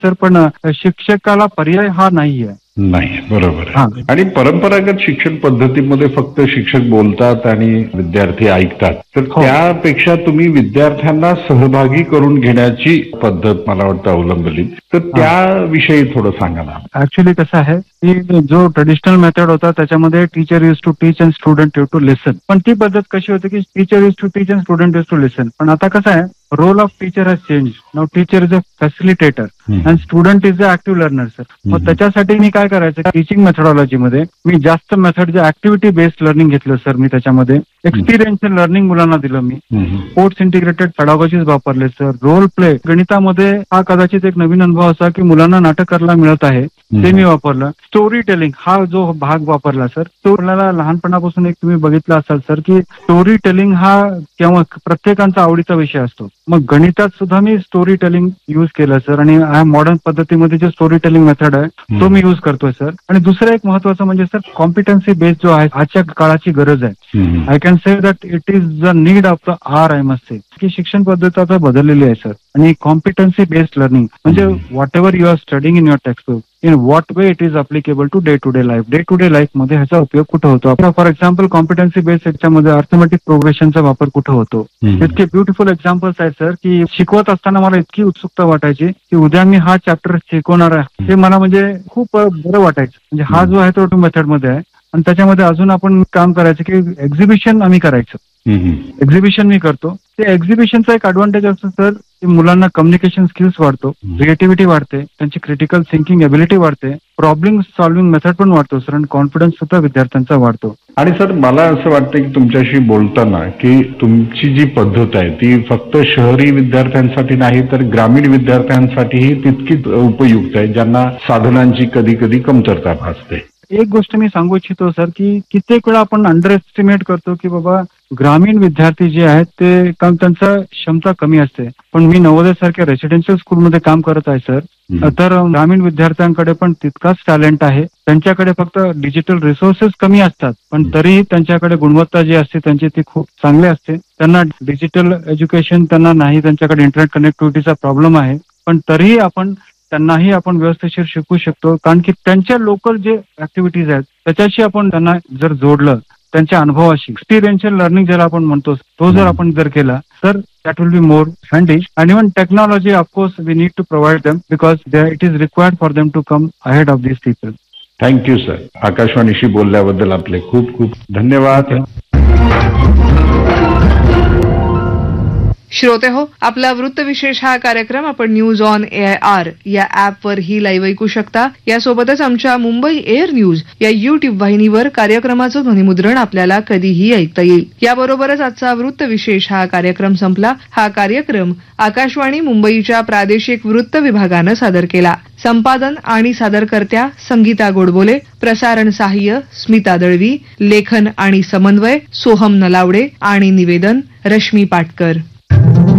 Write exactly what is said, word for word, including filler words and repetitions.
Sir, पण शिक्षकाला पर्याय हा नाहीये. नाही, बरोबर आहे. आणि परंपरागत शिक्षण पद्धतीमध्ये फक्त शिक्षक बोलतात आणि विद्यार्थी ऐकतात, तर त्यापेक्षा तुम्ही विद्यार्थ्यांना सहभागी करून घेण्याची पद्धत मला वाटतं अवलंबली, तर त्याविषयी थोडं सांगा ना. ऍक्च्युली कसं आहे की जो ट्रेडिशनल मेथड होता त्याच्यामध्ये teacher use to teach and student use to लिसन, पण ती पद्धत कशी होती की teacher use to teach and student use to लिसन. पण आता कसं आहे, role of teacher has change. Now teacher is a facilitator and student is a active learner. Sir, मग त्याच्यासाठी मी काय करायचं, टीचिंग मेथडॉलॉजी मध्ये मी जास्त मेथड जे ऍक्टिव्हिटी बेस्ड लर्निंग घेतलं सर. मी त्याच्यामध्ये एक्सपिरियन्शियल लर्निंग मुलांना दिलं. मी स्पोर्ट्स इंटिग्रेटेड पेडागॉजीज वापरले सर. रोल प्ले गणितामध्ये हा कदाचित एक नवीन अनुभव असा की मुलांना नाटक करायला मिळत आहे, ते मी वापरलं. स्टोरी टेलिंग हा जो भाग वापरला सर, तो आपल्याला लहानपणापासून एक तुम्ही बघितलं असाल सर की स्टोरी टेलिंग हा केव्हा प्रत्येकांचा आवडीचा विषय असतो. मग गणितात सुद्धा मी स्टोरी टेलिंग युज केलं सर. आणि हा मॉडर्न पद्धतीमध्ये जे स्टोरी टेलिंग मेथड आहे तो मी युज करतोय सर. आणि दुसरं एक महत्वाचं म्हणजे सर, कॉम्पिटन्सी बेस्ड जो आहे आजच्या काळाची गरज आहे. I can say that it is the need of the R. I must say की शिक्षण पद्धत आता बदललेली आहे सर. आणि कॉम्पिटन्सी बेस्ड लर्निंग म्हणजे what ever you R studying in your textbook, in what way it is applicable to day to day life. Day to day life मध्ये ह्याचा उपयोग कुठे होतो. फॉर एक्झाम्पल कॉम्पिटन्सी बेस्ड याच्यामध्ये arithmetic प्रोग्रेशनचा वापर कुठे होतो. इतके ब्युटिफुल एक्झाम्पल्स आहेत सर की शिकवत असताना मला इतकी उत्सुकता वाटायची की उद्या मी हा चॅप्टर शिकवणार आहे, हे मला म्हणजे खूप बरं वाटायचं. म्हणजे हा जो आहे तो मेथड मध्ये आहे. आणि त्याच्यामध्ये अजून आपण काम करायचं की एक्झिबिशन आम्ही करायचं. एक्झिबिशन मी करतो. ते एक्झिबिशनचा एक ऍडव्हान्टेज असतो सर की मुलांना कम्युनिकेशन स्किल्स वाढतो, क्रिएटिव्हिटी वाढते, त्यांची क्रिटिकल थिंकिंग एबिलिटी वाढते, प्रॉब्लेम सॉल्व्हिंग मेथड पण वाढतो सर. आणि कॉन्फिडन्स सुद्धा विद्यार्थ्यांचा वाढतो. आणि सर, मला असं वाटतं की तुमच्याशी बोलताना की तुमची जी पद्धत आहे ती फक्त शहरी विद्यार्थ्यांसाठी नाही तर ग्रामीण विद्यार्थ्यांसाठीही तितकीच उपयुक्त आहे, ज्यांना साधनांची कधी कधी कमतरता भासते. एक गोष्ट मी सांगू इच्छितो सर की कित्येक वेळा आपण अंडर एस्टिमेट करतो की बाबा ग्रामीण विद्यार्थी जे आहेत ते काम त्यांचा क्षमता कमी असते. पण मी नवोदय सारख्या रेसिडेन्शियल स्कूलमध्ये काम करत आहे सर. तर ग्रामीण विद्यार्थ्यांकडे पण तितकाच टॅलेंट आहे. त्यांच्याकडे फक्त डिजिटल रिसोर्सेस कमी असतात, पण तरीही त्यांच्याकडे गुणवत्ता जी असते त्यांची ती खूप चांगली असते. त्यांना डिजिटल एज्युकेशन त्यांना नाही, त्यांच्याकडे इंटरनेट कनेक्टिव्हिटीचा प्रॉब्लेम आहे, पण तरीही आपण त्यांनाही आपण व्यवस्थिशीर शिकू शकतो. कारण की त्यांच्या लोकल जे ऍक्टिव्हिटीज आहेत त्याच्याशी आपण त्यांना जर जोडलं, त्यांच्या अनुभवाशी एक्सपिरियन्शियल लर्निंग ज्याला आपण म्हणतो तो जर आपण जर केला तर that will be more handy. And even technology of course we need to provide them because it is required for them to come ahead of this people. Thank you sir. आकाशवाणीशी बोलल्याबद्दल आपले खूप खूप धन्यवाद. श्रोते हो, आपला वृत्तविशेष हा कार्यक्रम आपण news on A I R या ऍपवर ही लाईव्ह ऐकू शकता. यासोबतच आमच्या मुंबई एअर न्यूज या युट्यूब वाहिनीवर कार्यक्रमाचं ध्वनिमुद्रण आपल्याला कधीही ऐकता येईल. याबरोबरच आजचा वृत्तविशेष हा कार्यक्रम संपला. हा कार्यक्रम आकाशवाणी मुंबईच्या प्रादेशिक वृत्त विभागानं सादर केला. संपादन आणि सादरकर्त्या संगीता गोडबोले, प्रसारण सहाय्य स्मिता दळवी, लेखन आणि समन्वय सोहम नलावडे आणि निवेदन रश्मी पाटकर.